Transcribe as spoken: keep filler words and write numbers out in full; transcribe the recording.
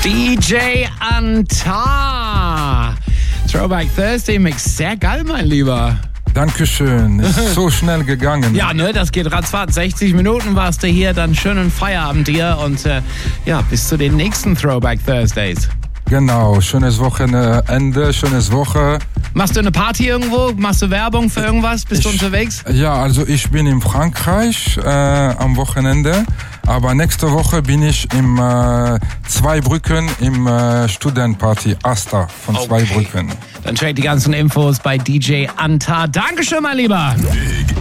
D J Antar. Throwback Thursday Mix. Sehr geil, mein Lieber. Dankeschön. Ist so schnell gegangen. Ja, ne, das geht ratzfatz. sechzig Minuten warst du hier, dann schönen Feierabend dir und äh, ja, bis zu den nächsten Throwback Thursdays. Genau, schönes Wochenende, schönes Woche. Machst du eine Party irgendwo? Machst du Werbung für irgendwas? Bist ich, du unterwegs? Ja, also ich bin in Frankreich äh, am Wochenende, aber nächste Woche bin ich im äh, Zweibrücken im äh, Studentenparty Asta von okay. Zweibrücken. Dann check die ganzen Infos bei D J Antar. Dankeschön, mein Lieber.